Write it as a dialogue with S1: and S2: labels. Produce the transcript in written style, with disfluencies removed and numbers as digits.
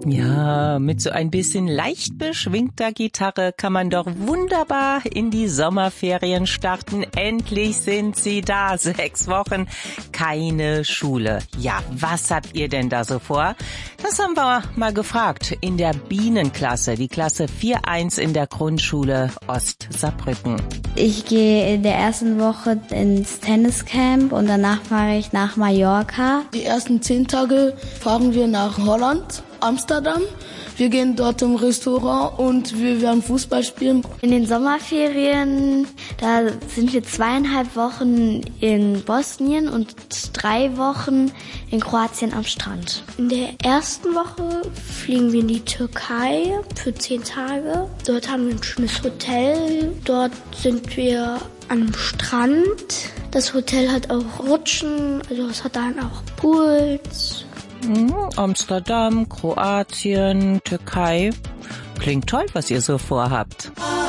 S1: Ja, mit so ein bisschen leicht beschwingter Gitarre kann man doch wunderbar in die Sommerferien starten. Endlich sind sie da. 6 Wochen, keine Schule. Ja, was habt ihr denn da so vor? Das haben wir mal gefragt in der Bienenklasse, die Klasse 4.1 in der Grundschule Ost-Saarbrücken.
S2: Ich gehe in der ersten Woche ins Tenniscamp und danach fahre ich nach Mallorca.
S3: Die ersten 10 Tage fahren wir nach Holland, Amsterdam. Wir gehen dort im Restaurant und wir werden Fußball spielen.
S2: In den Sommerferien, da sind wir 2,5 Wochen in Bosnien und 3 Wochen in Kroatien am Strand.
S4: In der ersten Woche fliegen wir in die Türkei für 10 Tage. Dort haben wir ein schönes Hotel. Dort sind wir am Strand. Das Hotel hat auch Rutschen, also es hat dann auch Pools.
S1: Amsterdam, Kroatien, Türkei. Klingt toll, was ihr so vorhabt.